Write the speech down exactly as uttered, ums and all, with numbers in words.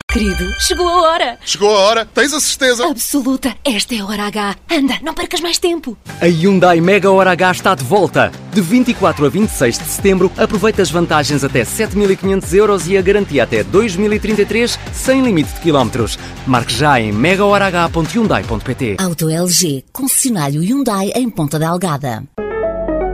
Querido, chegou a hora. Chegou a hora, tens a certeza? Absoluta, esta é a hora H. Anda, não percas mais tempo. A Hyundai Mega Hora H está de volta. De vinte e quatro a vinte e seis de setembro, aproveita as vantagens até sete mil e quinhentos euros e a garantia até dois mil e trinta e três, sem limite de quilómetros. Marque já em mega hora h ponto hyundai ponto pt. Auto L G, concessionário Hyundai em Ponta Delgada.